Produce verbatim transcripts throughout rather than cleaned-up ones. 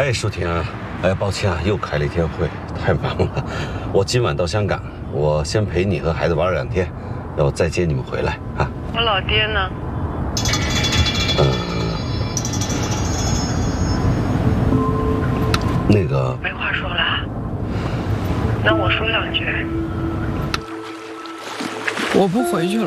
哎，舒婷啊，哎，抱歉啊，又开了一天会，太忙了。我今晚到香港，我先陪你和孩子玩两天，要再接你们回来啊。 我老爹呢？ 嗯，那个没话说了。那我说两句。我不回去了，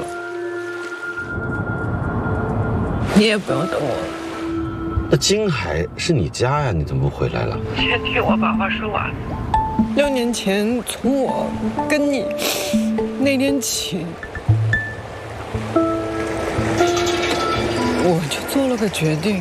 你也不用等我了。 那京海是你家呀，你怎么不回来了？ 先听我把话说完。六年前，从我跟你那天起，我就做了个决定，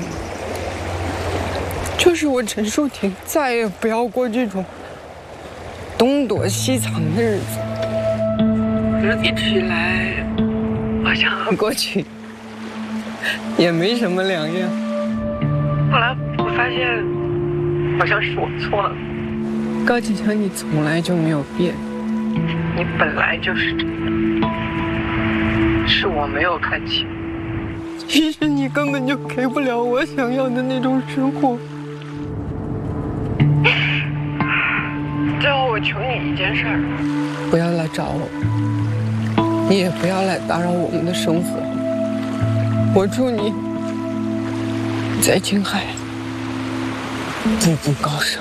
就是我陈淑婷再也不要过这种东躲西藏的日子。可是一直以来，好像和过去也没什么两样。后来我发现，好像是我错了。高启强，你从来就没有变，你本来就是这样，是我没有看清。其实你根本就给不了我想要的那种生活。最后，我求你一件事儿，不要来找我，你也不要来打扰我们的生活。我祝你在京海步步高升。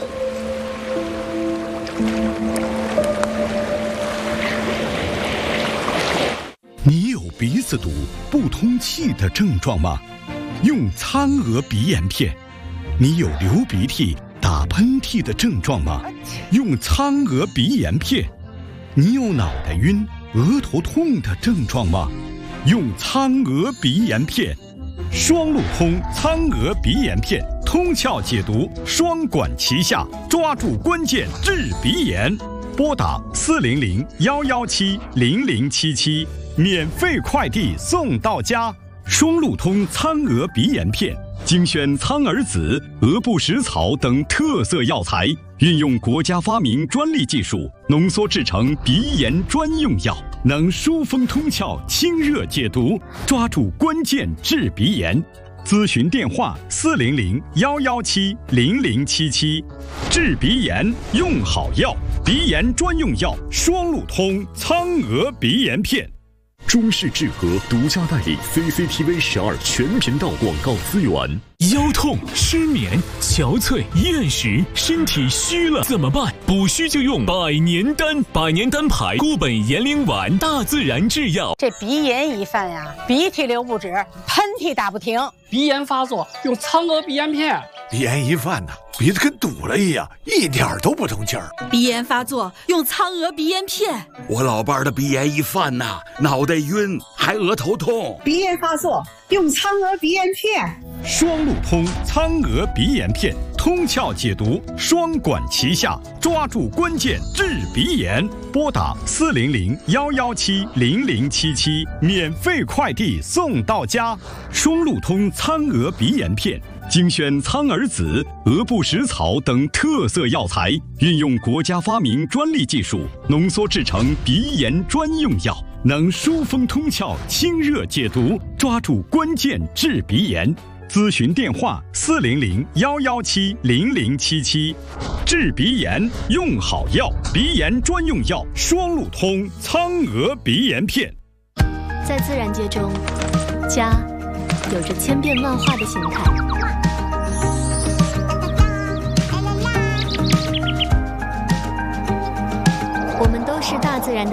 你有鼻子堵、不通气的症状吗？用苍娥鼻炎片。你有流鼻涕、打喷嚏的症状吗？用苍娥鼻炎片。你有脑袋晕、额头痛的症状吗？用苍娥鼻炎片。双路通苍娥鼻炎片，通窍解毒，双管齐下，抓住关键治鼻炎。拨打四零零幺幺七零零七七，免费快递送到家。双路通苍娥鼻炎片，精选苍耳子、鹅不食草等特色药材，运用国家发明专利技术，浓缩制成鼻炎专用药，能疏风通窍、清热解毒，抓住关键治鼻炎。咨询电话：四零零幺幺七零零七七。治鼻炎用好药，鼻炎专用药双路通苍娥鼻炎片。 中视智和独家代理 C C T V 十二全频道广告资源。 腰痛、失眠、憔悴、厌食，身体虚了怎么办？补虚就用百年丹，百年丹牌固本延龄丸，大自然制药。 这鼻炎一犯呀，鼻涕流不止，喷嚏打不停。 鼻炎发作用苍娥鼻炎片。 鼻炎一犯呢，鼻子跟堵了一样，一点都不通气儿。 鼻炎发作用苍娥鼻炎片。 我老伴儿的鼻炎一犯呐，脑袋晕，还额头痛。 鼻炎发作用苍娥鼻炎片。 双路通苍娥鼻炎片，通窍解毒，双管齐下，抓住关键治鼻炎。拨打四零零幺幺七零零七七，免费快递送到家。双路通苍娥鼻炎片。精选苍耳子、鹅不食草等特色药材，运用国家发明专利技术，浓缩制成鼻炎专用药，能疏风通窍、清热解毒，抓住关键治鼻炎。咨询电话：四零零幺幺七零零七七。治鼻炎用好药，鼻炎专用药双路通苍娥鼻炎片。 在自然界中，家有着千变万化的形态。我们都是大自然的